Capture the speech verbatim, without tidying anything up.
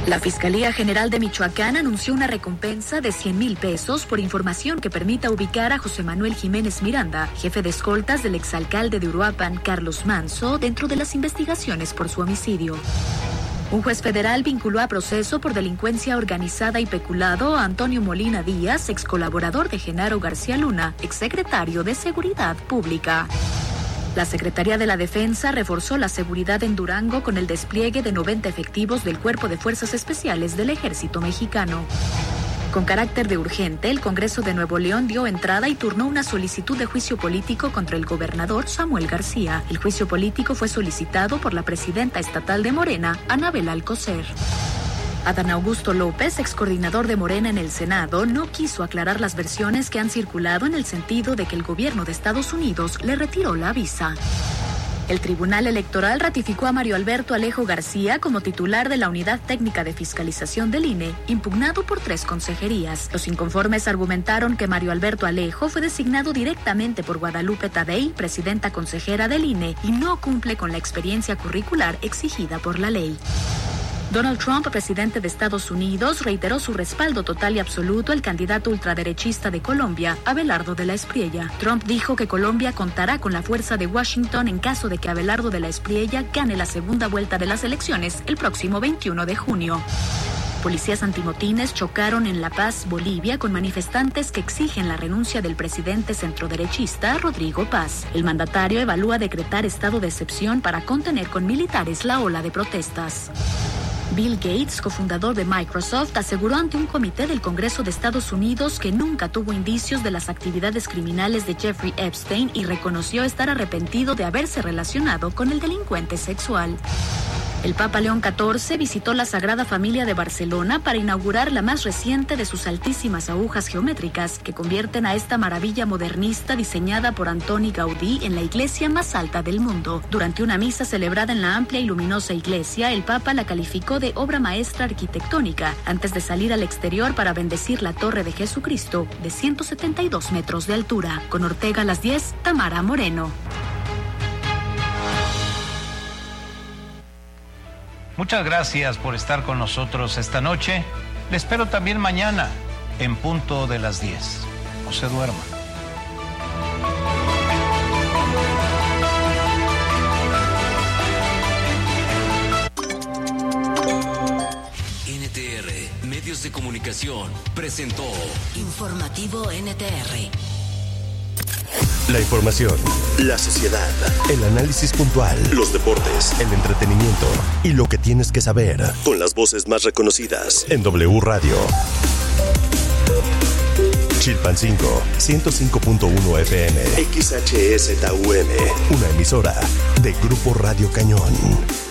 La Fiscalía General de Michoacán anunció una recompensa de cien mil pesos por información que permita ubicar a José Manuel Jiménez Miranda, jefe de escoltas del exalcalde de Uruapan, Carlos Manso, dentro de las investigaciones por su homicidio. Un juez federal vinculó a proceso por delincuencia organizada y peculado a Antonio Molina Díaz, ex colaborador de Genaro García Luna, exsecretario de Seguridad Pública. La Secretaría de la Defensa reforzó la seguridad en Durango con el despliegue de noventa efectivos del Cuerpo de Fuerzas Especiales del Ejército Mexicano. Con carácter de urgente, el Congreso de Nuevo León dio entrada y turnó una solicitud de juicio político contra el gobernador Samuel García. El juicio político fue solicitado por la presidenta estatal de Morena, Anabel Alcocer. Adán Augusto López, ex coordinador de Morena en el Senado, no quiso aclarar las versiones que han circulado en el sentido de que el gobierno de Estados Unidos le retiró la visa. El Tribunal Electoral ratificó a Mario Alberto Alejo García como titular de la Unidad Técnica de Fiscalización del I N E, impugnado por tres consejerías. Los inconformes argumentaron que Mario Alberto Alejo fue designado directamente por Guadalupe Tadei, presidenta consejera del I N E, y no cumple con la experiencia curricular exigida por la ley. Donald Trump, presidente de Estados Unidos, reiteró su respaldo total y absoluto al candidato ultraderechista de Colombia, Abelardo de la Espriella. Trump dijo que Colombia contará con la fuerza de Washington en caso de que Abelardo de la Espriella gane la segunda vuelta de las elecciones el próximo veintiuno de junio. Policías antimotines chocaron en La Paz, Bolivia, con manifestantes que exigen la renuncia del presidente centroderechista Rodrigo Paz. El mandatario evalúa decretar estado de excepción para contener con militares la ola de protestas. Bill Gates, cofundador de Microsoft, aseguró ante un comité del Congreso de Estados Unidos que nunca tuvo indicios de las actividades criminales de Jeffrey Epstein y reconoció estar arrepentido de haberse relacionado con el delincuente sexual. El Papa León catorce visitó la Sagrada Familia de Barcelona para inaugurar la más reciente de sus altísimas agujas geométricas que convierten a esta maravilla modernista diseñada por Antoni Gaudí en la iglesia más alta del mundo. Durante una misa celebrada en la amplia y luminosa iglesia, el Papa la calificó de obra maestra arquitectónica antes de salir al exterior para bendecir la Torre de Jesucristo de ciento setenta y dos metros de altura. Con Ortega a las diez, Tamara Moreno. Muchas gracias por estar con nosotros esta noche. Le espero también mañana, en punto de las diez. No se duerma. N T R, Medios de Comunicación, presentó Informativo N T R. La información, la sociedad, el análisis puntual, los deportes, el entretenimiento y lo que tienes que saber con las voces más reconocidas en W Radio. Chilpancingo, ciento cinco punto uno F M, X H S T U M, una emisora de Grupo Radio Cañón.